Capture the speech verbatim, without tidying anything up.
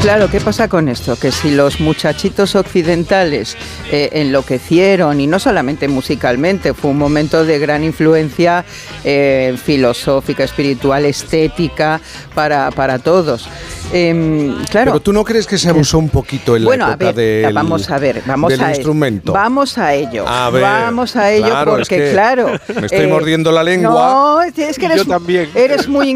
Claro, ¿qué pasa con esto? Que si los muchachitos occidentales eh, enloquecieron, y no solamente musicalmente, fue un momento de gran influencia eh, filosófica, espiritual, estética, para, para todos. Eh, claro. Pero ¿tú no crees que se abusó un poquito en la bueno, época a ver, del, vamos a ver, vamos del a instrumento? El, vamos a ello. A ver, vamos a ello claro, porque, es que claro. Me estoy eh, mordiendo la lengua. No, es que eres, Yo también. eres muy